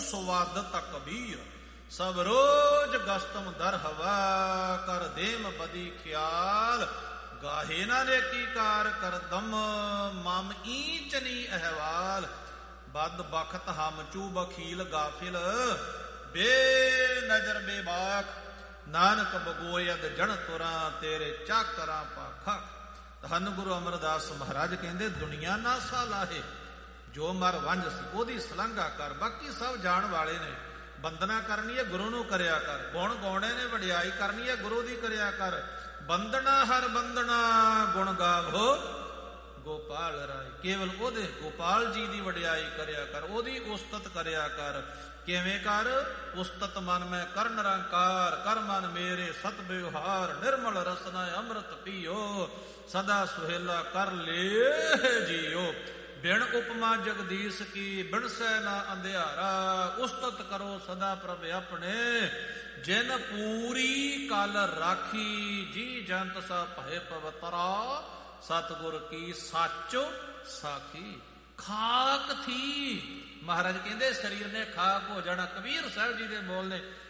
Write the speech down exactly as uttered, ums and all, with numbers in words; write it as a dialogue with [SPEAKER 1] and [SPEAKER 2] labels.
[SPEAKER 1] ਸੁਵਦ ਤਕਬੀਰ। ਸਭ ਰੋਜ ਗਸਤਮ ਦਰ ਹਵਾ, ਕਰ ਦੇਮ ਬਦੀ ਖਿਆਲ। ਗਾਹੇ ਨਾ ਨੇਕੀ ਕਾਰ ਕਰਦਮ, ਮਮ ਈਚਨੀ ਅਹਵਾਲ। ਬਦ ਬਖਤ ਹਮ ਚੂ ਬਖੀਲ ਗਾਫਿਲ, ਬੇ ਨਜ਼ਰ ਬੇਬਾਕ। ਨਾਨਕ ਬਗੋਇਦ ਜਣ ਤੁਰਾਂ, ਤੇਰੇ ਚਾਕਰਾਂ ਪਾਖਾ। ਧੰਨ ਗੁਰੂ ਅਮਰਦਾਸ ਮਹਾਰਾਜ ਕਹਿੰਦੇ, ਦੁਨੀਆ ਨਾ ਸਾ ਲਾਹੇ, ਜੋ ਮਰ ਵੰਝ ਸੀ ਉਹਦੀ ਸਲਾਘਾ ਕਰ। ਬਾਕੀ ਸਭ ਜਾਣ ਵਾਲੇ ਨੇ। ਬੰਦਨਾ ਕਰਨੀ ਹੈ ਗੁਰੂ ਨੂੰ ਕਰਿਆ ਕਰ, ਗੁਣ ਗਾਉਣੇ ਨੇ ਵਡਿਆਈ ਕਰਨੀ ਹੈ ਗੁਰੂ ਦੀ ਕਰਿਆ ਕਰ। ਬੰਦਨਾ ਹਰ ਬੰਦਨਾ ਗੁਣ ਗਾਵੋ ਗੋਪਾਲ ਰਾਏ। ਕੇਵਲ ਉਹਦੇ ਗੋਪਾਲ ਜੀ ਦੀ ਵਡਿਆਈ ਕਰਿਆ ਕਰ, ਉਹਦੀ ਉਸਤਤ ਕਰਿਆ ਕਰ। ਕਿਵੇਂ ਕਰ? ਉਸਤਤ ਮਨ ਮੈਂ ਕਰ ਨਿਰੰਕਾਰ, ਕਰ ਮਨ ਮੇਰੇ ਸਤ ਵਿਵਹਾਰ। ਨਿਰਮਲ ਰਸਨਾ ਅੰਮ੍ਰਿਤ ਪੀਓ, ਸਦਾ ਸੁਹੇਲਾ ਕਰ ਲੈ ਜੀਓ। ਬਿਨ ਉਪਮਾ ਜਗਦੀਸ਼ ਕੀ, ਬਿਨਸੈ ਨਾ ਅੰਧਿਆਰਾ। ਉਸਤਤ ਕਰੋ ਸਦਾ ਪ੍ਰਭ ਆਪਣੇ, ਜਿਨ ਪੂਰੀ ਕਲ ਰਾਖੀ। ਜੀ ਜੰਤ ਸਾ ਭਏ ਪਵਤਰਾ, ਸਤਿਗੁਰ ਕੀ ਸੱਚ ਸਾਖੀ। ਖਾਕ ਥੀ, ਮਹਾਰਾਜ ਕਹਿੰਦੇ ਸਰੀਰ ਨੇ ਖਾਕ ਹੋ ਜਾਣਾ। ਕਬੀਰ ਸਾਹਿਬ ਜੀ ਦੇ ਬੋਲ ਨੇ,